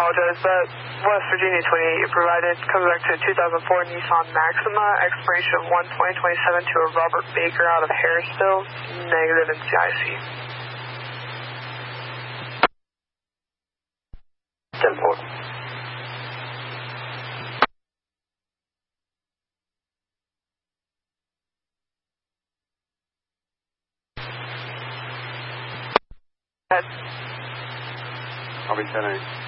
apologize. That West Virginia 28 you provided comes back to a 2004 Nissan Maxima, expiration 1/20/27 to a Robert Baker out of Harrisville, negative in CIC. 10-4. Head. I'll be 10-8.